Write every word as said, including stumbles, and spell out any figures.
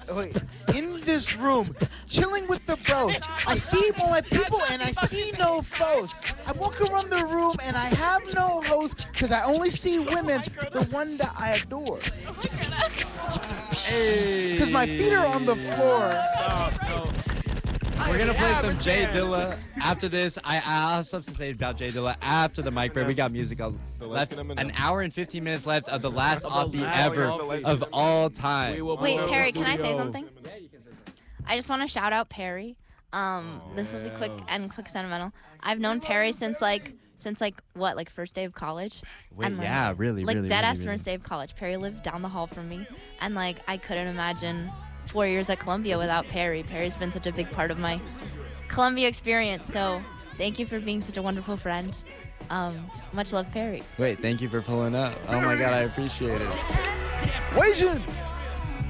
wait, in this room, chilling with the bros. I see all my people and I see no foes. I walk around the room and I have no host because I only see women, the one that I adore. Because my feet are on the floor. Stop, no. We're gonna play some Jay Dilla after this. I, I have stuff to say about Jay Dilla after the mic break. We got music left. An hour and fifteen minutes left of the last offbeat ever of all time. Wait, Perry, can I say something? I just want to shout out Perry. Um, this will be quick and quick sentimental. I've known Perry since like since like what like first day of college. Wait, and, like, yeah, really, like really, dead really, ass really. first day of college. Perry lived down the hall from me, and like I couldn't imagine four years at Columbia without Perry. Perry's been such a big part of my Columbia experience. So thank you for being such a wonderful friend. Um, much love, Perry. Wait, thank you for pulling up. Oh my God, I appreciate it. Wajin!